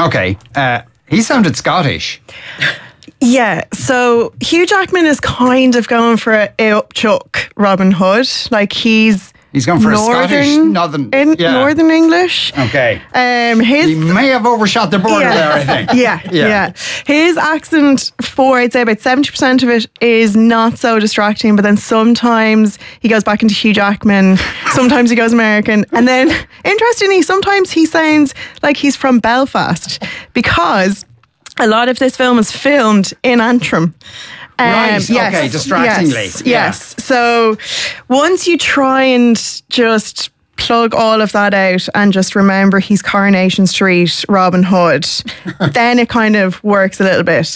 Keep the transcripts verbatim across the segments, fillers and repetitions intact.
Okay. Uh, he sounded Scottish. Yeah, so Hugh Jackman is kind of going for a upchuck Robin Hood. Like he's he's going for northern, a Scottish northern in yeah. Northern English. Okay. Um, his he may have overshot the border yeah, there. I think. Yeah, yeah, yeah. His accent, for I'd say about seventy percent of it, is not so distracting. But then sometimes he goes back into Hugh Jackman. Sometimes he goes American, and then interestingly, sometimes he sounds like he's from Belfast because a lot of this film is filmed in Antrim. Um, right, yes, okay, distractingly. Yes, yeah. yes. So once you try and just plug all of that out and just remember he's Coronation Street Robin Hood, then it kind of works a little bit.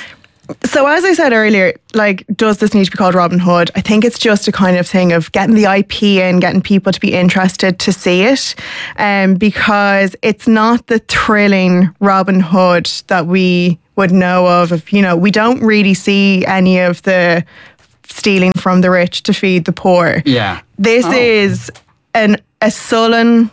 So as I said earlier, like, does this need to be called Robin Hood? I think it's just a kind of thing of getting the I P in, getting people to be interested to see it, um, because it's not the thrilling Robin Hood that we would know of. If, you know, we don't really see any of the stealing from the rich to feed the poor. Yeah. This oh. is an a sullen,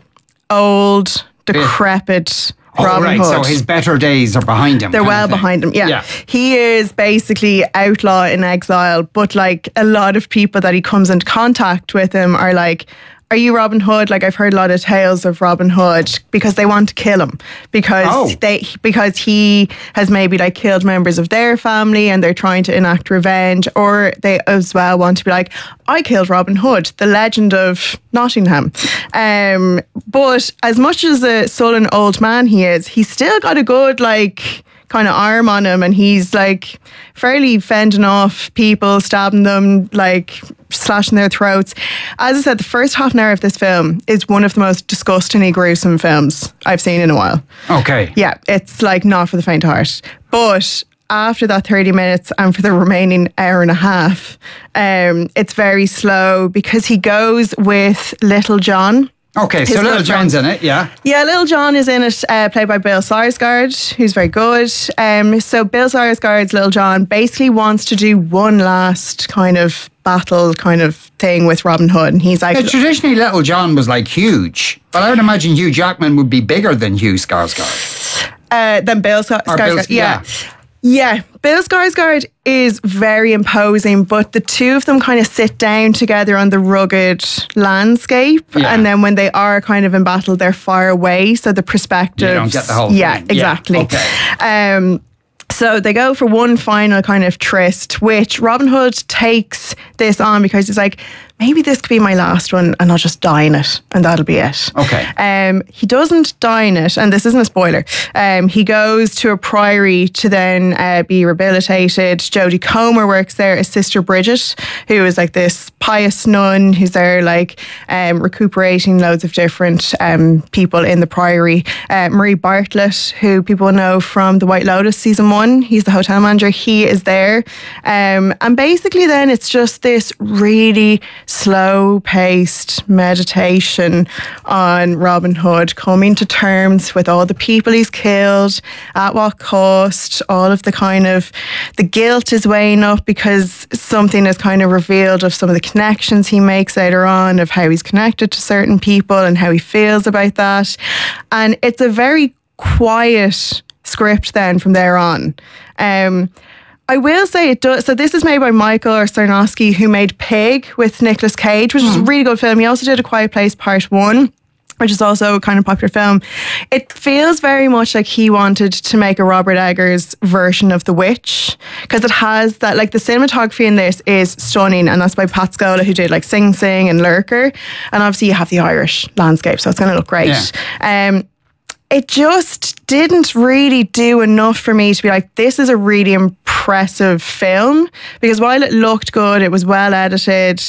old, decrepit Oh, Robin right. Hood. So his better days are behind him. They're well behind him, yeah. yeah. He is basically outlaw in exile, but like a lot of people that he comes into contact with him are like, are you Robin Hood? Like, I've heard a lot of tales of Robin Hood, because they want to kill him because oh. they because he has maybe like killed members of their family and they're trying to enact revenge, or they as well want to be like, I killed Robin Hood, the legend of Nottingham. Um, but as much as a sullen old man he is, he's still got a good like kind of arm on him, and he's like fairly fending off people, stabbing them, like slashing their throats. As I said, the first half an hour of this film is one of the most disgustingly gruesome films I've seen in a while. Okay. Yeah, it's like not for the faint of heart. But after that thirty minutes and for the remaining hour and a half, um, it's very slow because he goes with Little John. Okay, so Little John's in it, yeah. Yeah, Little John is in it, uh, played by Bill Skarsgård, who's very good. Um, so Bill Skarsgård's Little John basically wants to do one last kind of battle kind of thing with Robin Hood, and he's like... Yeah, traditionally, Little John was like huge, but I would imagine Hugh Jackman would be bigger than Hugh Skarsgård. Uh, than Bill Skarsgård, yeah. yeah. Yeah, Bill Skarsgård is very imposing, but the two of them kind of sit down together on the rugged landscape, yeah. and then when they are kind of in battle, they're far away, so the perspective... You don't get the whole yeah, thing. Exactly. Yeah, okay. Um, so they go for one final kind of tryst, which Robin Hood takes this on because he's like, maybe this could be my last one and I'll just die in it and that'll be it. Okay. Um, he doesn't die in it, and this isn't a spoiler. Um, he goes to a priory to then uh, be rehabilitated. Jodie Comer works there as Sister Bridget, who is like this pious nun who's there like um, recuperating loads of different um, people in the priory. Uh, Murray Bartlett, who people know from The White Lotus season one, he's the hotel manager, he is there. Um, and basically then it's just this really slow-paced meditation on Robin Hood, coming to terms with all the people he's killed, at what cost, all of the kind of, the guilt is weighing up because something is kind of revealed of some of the connections he makes later on, of how he's connected to certain people and how he feels about that. And it's a very quiet script then from there on. Um, I will say it does. So this is made by Michael Sarnowski, who made Pig with Nicolas Cage, which mm. is a really good film. He also did A Quiet Place Part One, which is also a kind of popular film. It feels very much like he wanted to make a Robert Eggers version of The Witch, because it has that, like, the cinematography in this is stunning, and that's by Pat Scola, who did like Sing Sing and Lurker, and obviously you have the Irish landscape, so it's going to look great. Yeah. Um, it just didn't really do enough for me to be like, this is a really impressive film, because while it looked good, it was well edited,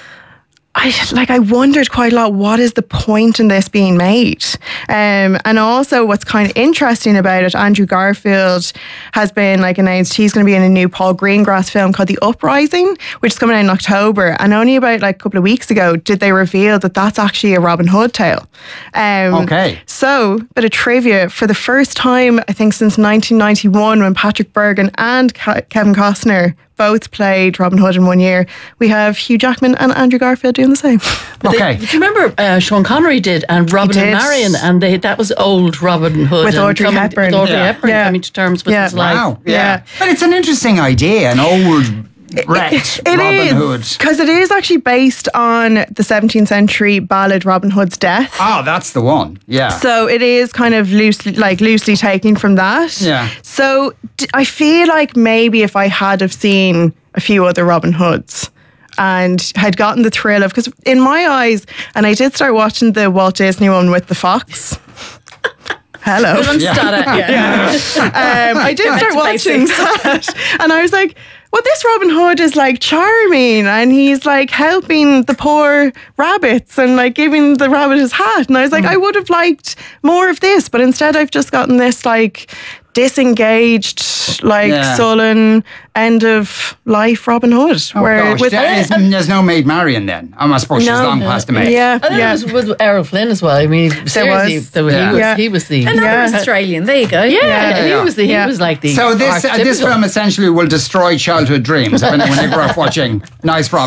I like I wondered quite a lot, what is the point in this being made? Um, and also what's kind of interesting about it, Andrew Garfield has been like announced he's going to be in a new Paul Greengrass film called The Uprising, which is coming out in October. And only about like a couple of weeks ago did they reveal that that's actually a Robin Hood tale. Um, okay. So, bit of trivia, for the first time, I think since nineteen ninety-one, when Patrick Bergin and Ke- Kevin Costner both played Robin Hood in one year. We have Hugh Jackman and Andrew Garfield doing the same. Okay. They, do you remember uh, Sean Connery did and Robin did. and Marion, and they that was old Robin Hood With and Audrey coming, Hepburn. With Audrey Yeah. Hepburn Yeah. coming to terms with Yeah. his life. Wow. Yeah. Yeah. But it's an interesting idea, an old wrecked It Robin is, Hood. because it is actually based on the seventeenth century ballad Robin Hood's Death. Oh, that's the one. Yeah. So it is kind of loosely, like loosely taken from that. Yeah. So d- I feel like maybe if I had have seen a few other Robin Hoods and had gotten the thrill of, because in my eyes, and I did start watching the Walt Disney one with the fox. Hello. Yeah. Yeah. Um, I did Back start to watching basics. that, and I was like, well, this Robin Hood is like charming, and he's like helping the poor rabbits and like giving the rabbit his hat. And I was like, Mm. I would have liked more of this, but instead I've just gotten this like disengaged, like Yeah. sullen end of life Robin Hood. Oh, where gosh, with there is- there's no Maid Marian then. I suppose she's No. long past the maid. yeah, And then yeah. it was with Errol Flynn as well. I mean, seriously, was. there was- Yeah. he was Yeah. he was the Another Yeah. Australian. There you go. yeah, Yeah, he yeah. was the he Yeah. was like the So this uh, this archetypical. film essentially will destroy childhood dreams when, when they grow up watching Nice Robin.